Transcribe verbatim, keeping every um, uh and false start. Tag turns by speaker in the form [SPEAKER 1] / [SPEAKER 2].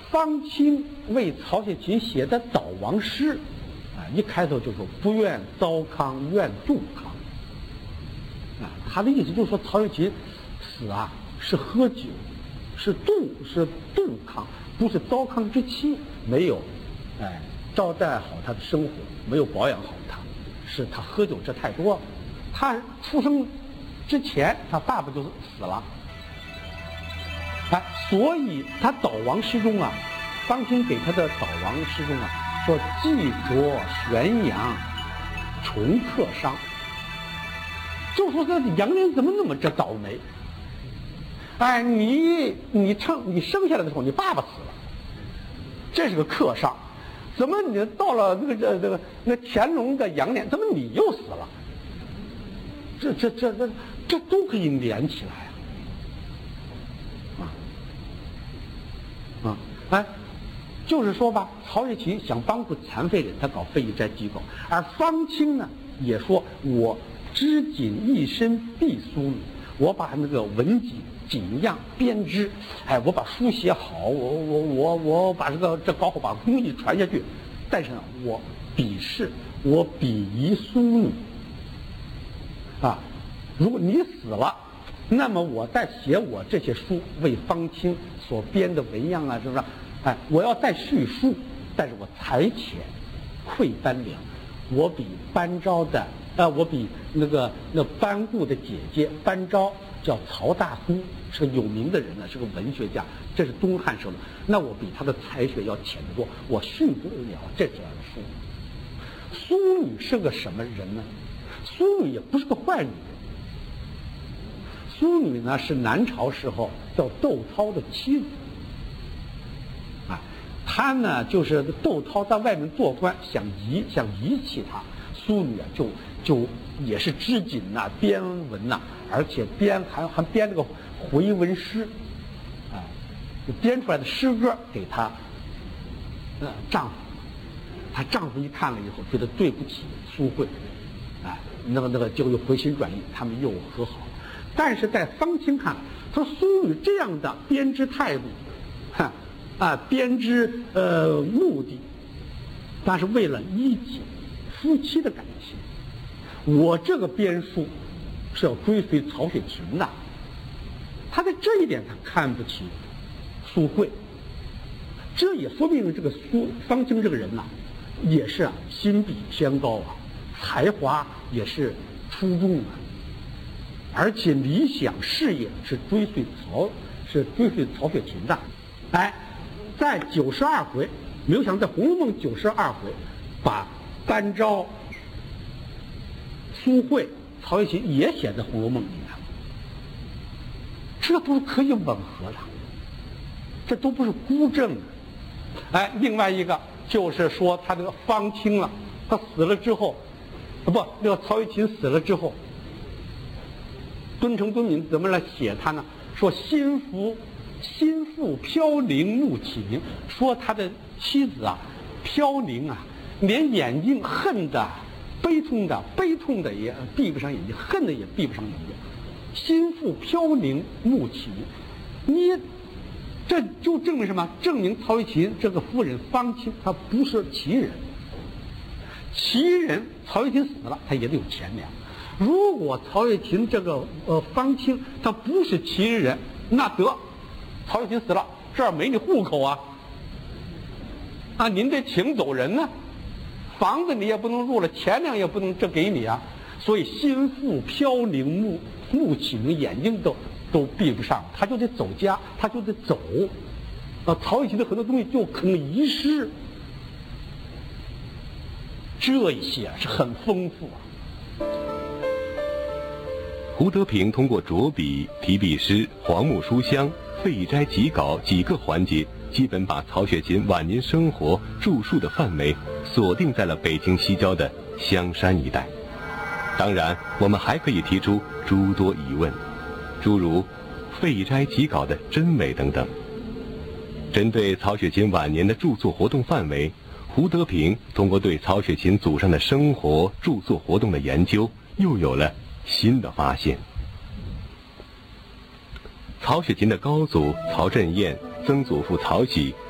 [SPEAKER 1] 方清为曹雪芹写的悼亡诗，啊，一开头就说不愿糟糠，愿杜康。啊，他的意思就是说曹雪芹死啊是喝酒，是杜是杜康，不是糟糠之妻，没有，哎，招待好他的生活，没有保养好他，是他喝酒这太多了。他出生之前，他爸爸就死了。哎，所以他悼亡诗中啊，方清给他的悼亡诗中啊，说寄着悬阳，重客伤。就说这杨林怎么那么这倒霉？哎，你你生你生下来的时候，你爸爸死了，这是个客伤。怎么你到了这个这这个那乾隆的羊年，怎么你又死了？这这这这这都可以连起来啊！啊，哎，就是说吧，曹雪芹想帮助残废人，他搞废斋机构，而方清呢也说我织锦一身必苏女，我把那个文锦锦样编织，哎，我把书写好，我我我我把这个这搞好，把工艺传下去，但是呢，我鄙视我鄙夷苏女啊！如果你死了，那么我再写我这些书为方清所编的文样啊，是不是？哎，我要再续书，但是我才浅，愧班良，我比班昭的。呃，我比那个那班固的姐姐班昭叫曹大姑，是个有名的人呢，是个文学家，这是东汉时候的。那我比他的才学要浅得多，我续不了这样的书。苏女是个什么人呢？苏女也不是个坏女人。苏女呢是南朝时候叫窦操的妻子，啊，她呢就是窦操在外面做官，想遗想遗弃她。苏女啊，就就也是织锦呐、啊、编文呐、啊，而且编还还编这个回文诗，啊，就编出来的诗歌给她呃丈夫。她丈夫一看了以后，觉得对不起苏慧，啊，那个那个就又回心转意，他们又和好。但是在方清看，说苏女这样的编织态度，哈啊，编织呃目的，但是为了一己。夫妻的感情，我这个编书是要追随曹雪芹的，他在这一点他看不起苏慧，这也说明了这个苏方清这个人呐、啊，也是啊心比天高啊，才华也是出众啊，而且理想事业是追随曹是追随曹雪芹的，哎，在九十二回，没有想到在《红楼梦》九十二回把班昭、苏慧、曹雪芹也写在《红楼梦》里面，这都是可以吻合的，这都不是孤证的。哎，另外一个就是说，他这个方清了，他死了之后，啊不，那个曹雪芹死了之后，敦诚敦敏怎么来写他呢？说心腹心腹飘零怒启明，说他的妻子啊，飘零啊。连眼睛恨的、悲痛的、悲痛的也闭不上眼睛，恨的也闭不上眼睛，心腹飘零怒启明。你这就证明什么？证明曹雪芹这个夫人方清她不是奇人。奇人曹雪芹死了，他也得有钱粮。如果曹雪芹这个呃方清他不是奇人，那得曹雪芹死了，这儿没你户口啊，啊，您得请走人呢、啊。房子你也不能入了，钱粮也不能这给你啊，所以心腹飘零目目启明，眼睛都都闭不上，他就得走家，他就得走，啊，曹雪芹的很多东西就可能遗失，这一些是很丰富啊。
[SPEAKER 2] 胡德平通过着笔、提笔诗、黄木书香、废斋集稿几个环节，基本把曹雪芹晚年生活著述的范围锁定在了北京西郊的香山一带。当然，我们还可以提出诸多疑问，诸如废斋集稿的真伪等等。针对曹雪芹晚年的著作活动范围，胡德平通过对曹雪芹祖上的生活、著作活动的研究，又有了新的发现。曹雪芹的高祖曹振彦、曾祖父曹玺